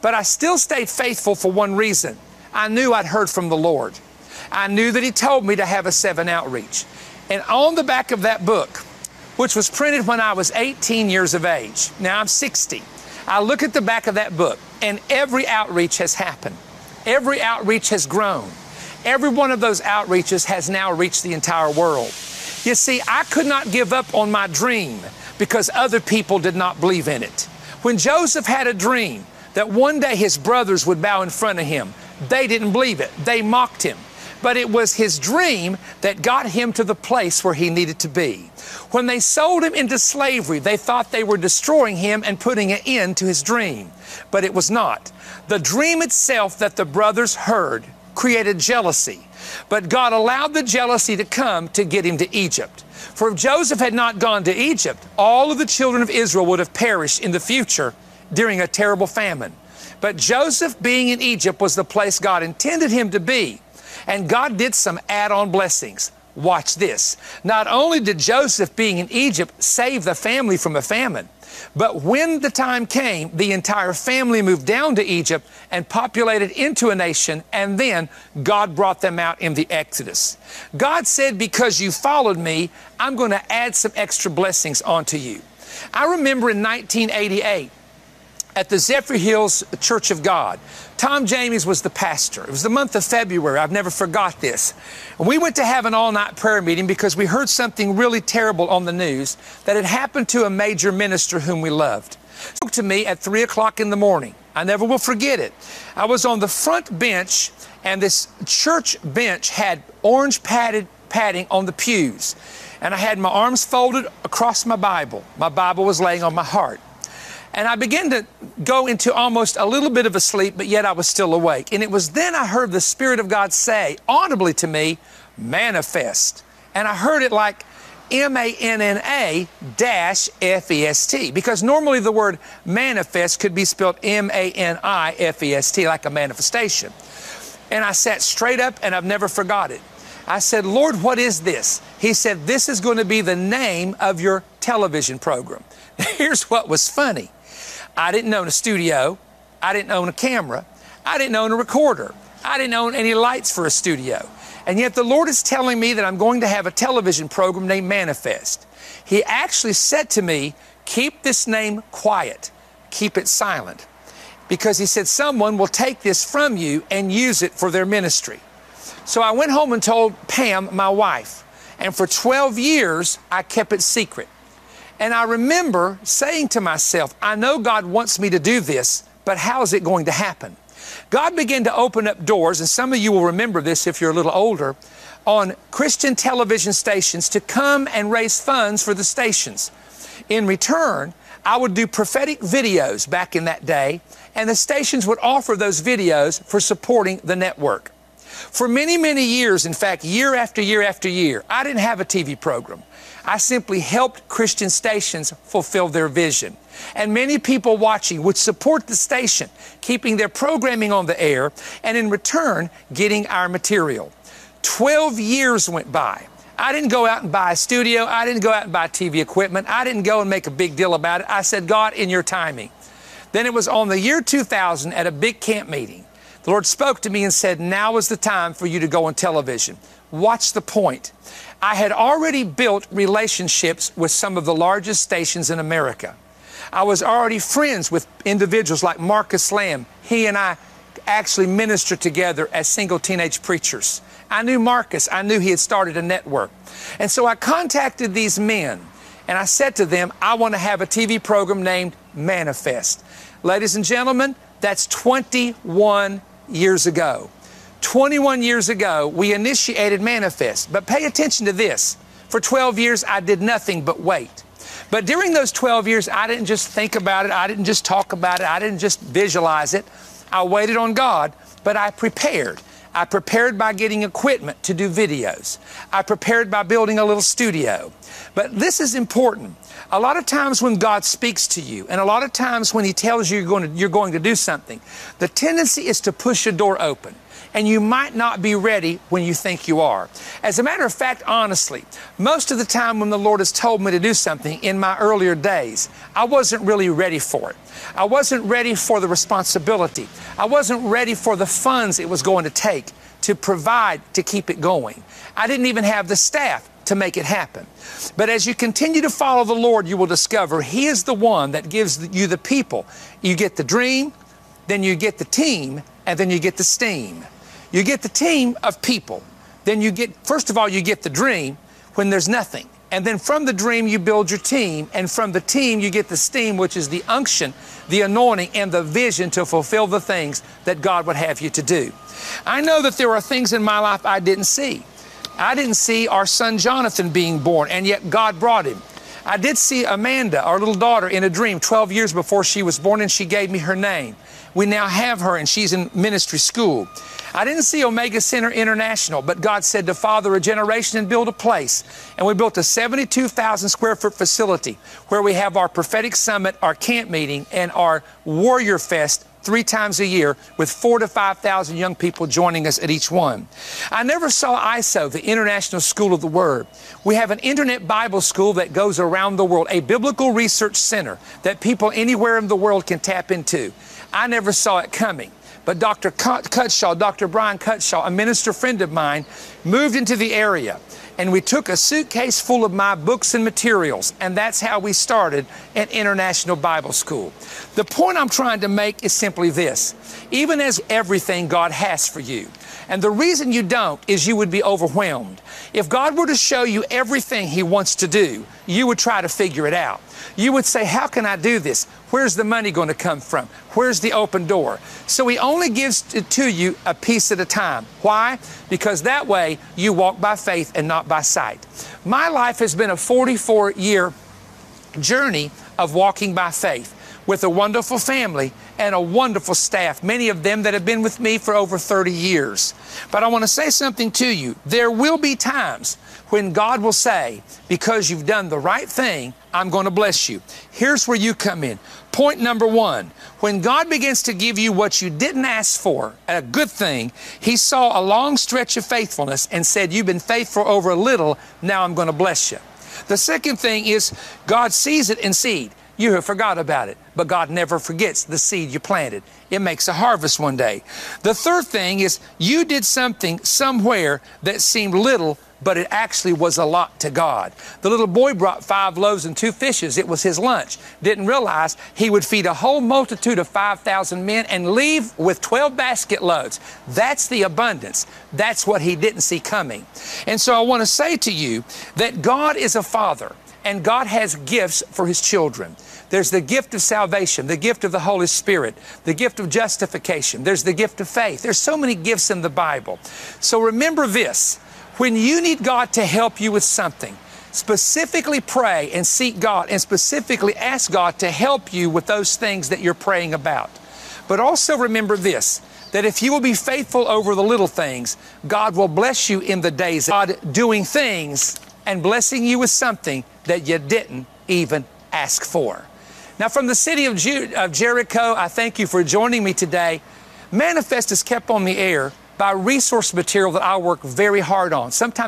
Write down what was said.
But I still stayed faithful for one reason. I knew I'd heard from the Lord. I knew that He told me to have a 7 outreach. And on the back of that book, which was printed when I was 18 years of age, now I'm 60, I look at the back of that book, and every outreach has happened. Every outreach has grown. Every one of those outreaches has now reached the entire world. You see, I could not give up on my dream because other people did not believe in it. When Joseph had a dream that one day his brothers would bow in front of him, they didn't believe it. They mocked him. But it was his dream that got him to the place where he needed to be. When they sold him into slavery, they thought they were destroying him and putting an end to his dream. But it was not. The dream itself that the brothers heard created jealousy. But God allowed the jealousy to come to get him to Egypt. For if Joseph had not gone to Egypt, all of the children of Israel would have perished in the future during a terrible famine. But Joseph being in Egypt was the place God intended him to be. And God did some add-on blessings. Watch this. Not only did Joseph being in Egypt save the family from a famine, but when the time came, the entire family moved down to Egypt and populated into a nation, and then God brought them out in the Exodus. God said, because you followed me, I'm going to add some extra blessings onto you. I remember in 1988, at the Zephyr Hills Church of God, Tom Jamies was the pastor. It was the month of February. I've never forgot this. And we went to have an all-night prayer meeting because we heard something really terrible on the news that had happened to a major minister whom we loved. He spoke to me at 3 o'clock in the morning. I never will forget it. I was on the front bench, and this church bench had orange padding on the pews. And I had my arms folded across my Bible. My Bible was laying on my heart. And I began to go into almost a little bit of a sleep, but yet I was still awake. And it was then I heard the Spirit of God say audibly to me, manifest. And I heard it like M-A-N-N-A-F-E-S-T, because normally the word manifest could be spelled M-A-N-I-F-E-S-T, like a manifestation. And I sat straight up, and I've never forgot it. I said, Lord, what is this? He said, this is going to be the name of your television program. Here's what was funny. I didn't own a studio. I didn't own a camera. I didn't own a recorder. I didn't own any lights for a studio. And yet the Lord is telling me that I'm going to have a television program named Manifest. He actually said to me, keep this name quiet. Keep it silent. Because he said someone will take this from you and use it for their ministry. So I went home and told Pam, my wife. And for 12 years, I kept it secret. And I remember saying to myself, I know God wants me to do this, but how is it going to happen? God began to open up doors, and some of you will remember this if you're a little older, on Christian television stations to come and raise funds for the stations. In return, I would do prophetic videos back in that day, and the stations would offer those videos for supporting the network. For many, many years, in fact, year after year after year, I didn't have a TV program. I simply helped Christian stations fulfill their vision. And many people watching would support the station, keeping their programming on the air, and in return, getting our material. 12 years went by. I didn't go out and buy a studio. I didn't go out and buy TV equipment. I didn't go and make a big deal about it. I said, God, in your timing. Then it was on the year 2000 at a big camp meeting. The Lord spoke to me and said, now is the time for you to go on television. Watch the point. I had already built relationships with some of the largest stations in America. I was already friends with individuals like Marcus Lamb. He and I actually ministered together as single teenage preachers. I knew Marcus. I knew he had started a network. And so I contacted these men, and I said to them, I want to have a TV program named Manifest. Ladies and gentlemen, that's 21 years ago. 21 years ago, we initiated Manifest. But pay attention to this. For 12 years, I did nothing but wait. But during those 12 years, I didn't just think about it. I didn't just talk about it. I didn't just visualize it. I waited on God, but I prepared. I prepared by getting equipment to do videos. I prepared by building a little studio. But this is important. A lot of times when God speaks to you, and a lot of times when He tells you you're going to do something, the tendency is to push a door open. And you might not be ready when you think you are. As a matter of fact, honestly, most of the time when the Lord has told me to do something in my earlier days, I wasn't really ready for it. I wasn't ready for the responsibility. I wasn't ready for the funds it was going to take to provide to keep it going. I didn't even have the staff to make it happen. But as you continue to follow the Lord, you will discover He is the one that gives you the people. You get the dream, then you get the team, and then you get the steam. You get the team of people. Then you get, first of all, you get the dream when there's nothing. And then from the dream, you build your team. And from the team, you get the steam, which is the unction, the anointing, and the vision to fulfill the things that God would have you to do. I know that there are things in my life I didn't see. I didn't see our son Jonathan being born, and yet God brought him. I did see Amanda, our little daughter, in a dream 12 years before she was born, and she gave me her name. We now have her, and she's in ministry school. I didn't see Omega Center International, but God said to father a generation and build a place. And we built a 72,000 square foot facility where we have our prophetic summit, our camp meeting, and our Warrior Fest 3 times a year with 4,000 to 5,000 young people joining us at each one. I never saw ISO, the International School of the Word. We have an internet Bible school that goes around the world, a biblical research center that people anywhere in the world can tap into. I never saw it coming. But Dr. Cutshaw, Dr. Brian Cutshaw, a minister friend of mine, moved into the area. And we took a suitcase full of my books and materials. And that's how we started an International Bible School. The point I'm trying to make is simply this. Even as everything God has for you, and the reason you don't is you would be overwhelmed. If God were to show you everything He wants to do, you would try to figure it out. You would say, how can I do this? Where's the money going to come from? Where's the open door? So He only gives it to you a piece at a time. Why? Because that way you walk by faith and not by sight. My life has been a 44-year journey of walking by faith with a wonderful family and a wonderful staff, many of them that have been with me for over 30 years. But I want to say something to you. There will be times when God will say, because you've done the right thing, I'm going to bless you. Here's where you come in. Point number 1, when God begins to give you what you didn't ask for, a good thing, He saw a long stretch of faithfulness and said, you've been faithful over a little, now I'm going to bless you. The second thing is God sees it in seed. You have forgot about it, but God never forgets the seed you planted. It makes a harvest one day. The third thing is you did something somewhere that seemed little, but it actually was a lot to God. The little boy brought 5 loaves and 2 fishes. It was his lunch. Didn't realize he would feed a whole multitude of 5,000 men and leave with 12 basket loads. That's the abundance. That's what he didn't see coming. And so I want to say to you that God is a father. And God has gifts for His children. There's the gift of salvation, the gift of the Holy Spirit, the gift of justification. There's the gift of faith. There's so many gifts in the Bible. So remember this, when you need God to help you with something, specifically pray and seek God and specifically ask God to help you with those things that you're praying about. But also remember this, that if you will be faithful over the little things, God will bless you in the days of God doing things and blessing you with something that you didn't even ask for. Now, from the city of Jericho, I thank you for joining me today. Manifest is kept on the air by resource material that I work very hard on. Sometimes